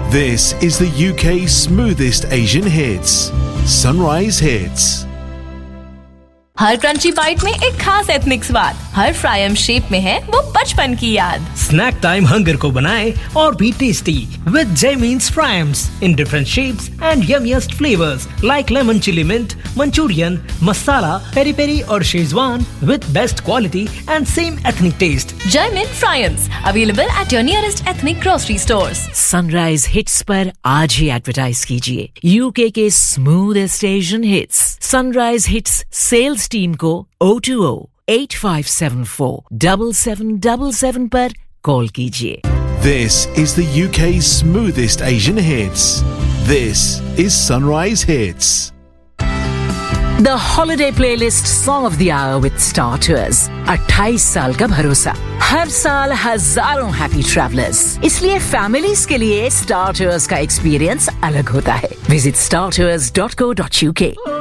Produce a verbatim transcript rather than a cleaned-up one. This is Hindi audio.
This is the U K's smoothest Asian hits. Sunrise Hits. Her crunchy bite में एक खास एथनिक स्वाद, हर फ्राई शेप में है वो बचपन की याद। स्नैक टाइम हंगर को बनाए और भी tasty with जैमीन्स fryums in different shapes and यमीएस्ट flavours like lemon chilli mint, Manchurian, masala, peri peri और Schezwan with best quality and same ethnic test. Jaimin fryums available at your nearest ethnic grocery stores. Sunrise hits पर आज ही एडवर्टाइज कीजिए यूके के smoothest Asian hits. Sunrise hits sales team को O two O eight five seven four seven seven seven seven पर कॉल कीजिए। This is the U K's smoothest Asian hits. This is Sunrise Hits. The holiday playlist song of the hour with Star Tours. अट्ठाईस साल का भरोसा, हर साल हजारों हैप्पी ट्रैवलर्स। इसलिए फैमिलीज के लिए स्टार टूर्स का एक्सपीरियंस अलग होता है। Visit star tours dot co dot UK.